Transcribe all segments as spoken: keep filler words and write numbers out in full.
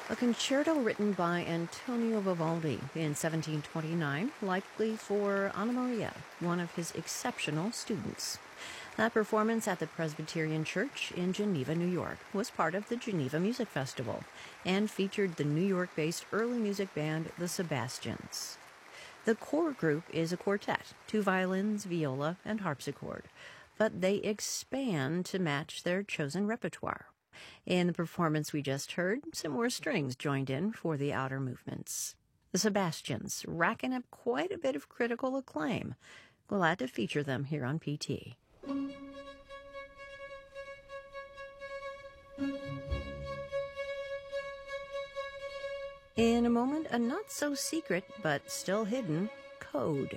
A concerto written by Antonio Vivaldi in seventeen twenty-nine, likely for Anna Maria, one of his exceptional students. That performance at the Presbyterian Church in Geneva, New York, was part of the Geneva Music Festival and featured the New York-based early music band The Sebastians. The core group is a quartet, two violins, viola, and harpsichord, but they expand to match their chosen repertoire. In the performance we just heard, some more strings joined in for the outer movements. The Sebastians, racking up quite a bit of critical acclaim. Glad to feature them here on P T. In a moment, a not-so-secret, but still hidden, code.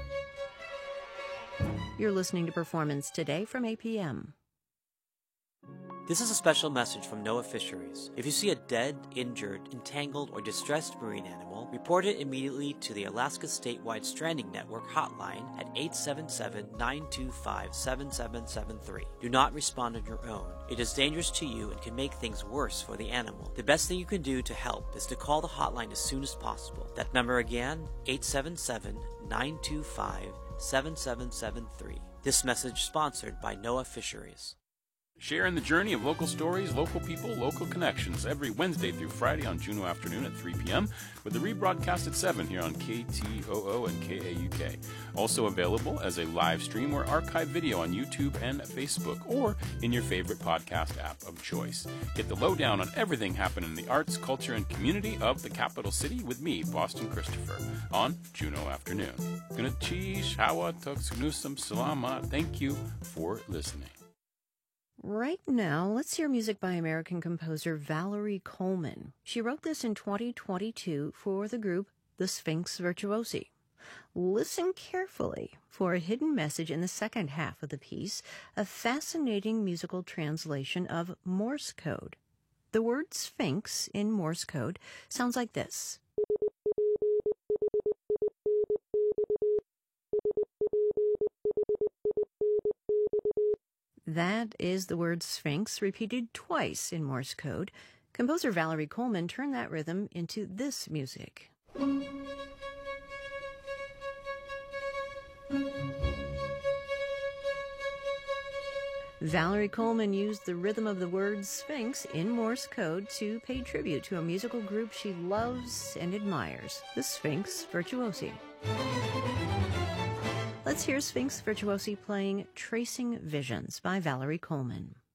You're listening to Performance Today from A P M. This is a special message from NOAA Fisheries. If you see a dead, injured, entangled, or distressed marine animal, report it immediately to the Alaska Statewide Stranding Network hotline at eight seven seven, nine two five, seven seven seven three. Do not respond on your own. It is dangerous to you and can make things worse for the animal. The best thing you can do to help is to call the hotline as soon as possible. That number again, eight seven seven, nine two five, seven seven seven three. This message sponsored by NOAA Fisheries. Sharing the journey of local stories, local people, local connections every Wednesday through Friday on Juneau Afternoon at three p.m. with the rebroadcast at seven here on K T O O and K A U K. Also available as a live stream or archived video on YouTube and Facebook or in your favorite podcast app of choice. Get the lowdown on everything happening in the arts, culture, and community of the capital city with me, Boston Christopher, on Juneau Afternoon. Gunachi, Shawa, Tuksnusam, Salama. Thank you for listening. Right now, let's hear music by American composer Valerie Coleman. She wrote this in twenty twenty-two for the group The Sphinx Virtuosi. Listen carefully for a hidden message in the second half of the piece, a fascinating musical translation of Morse code. The word Sphinx in Morse code sounds like this. That is the word Sphinx repeated twice in Morse code. Composer Valerie Coleman turned that rhythm into this music. Valerie Coleman used the rhythm of the word Sphinx in Morse code to pay tribute to a musical group she loves and admires, the Sphinx Virtuosi. Let's hear Sphinx Virtuosi playing Tracing Visions by Valerie Coleman.